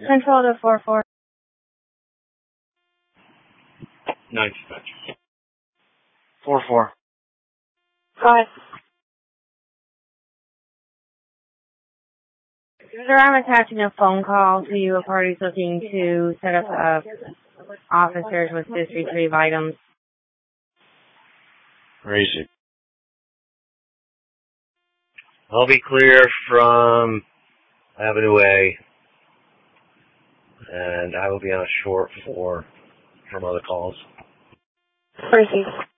Control to 4-4. 9 dispatch. 4-4. Got it. Sir, I'm attaching a phone call to you. A party's looking to set up officers with this retrieve items. Where is it? I'll be clear from Avenue A, and I will be on a short from other calls. Thank you.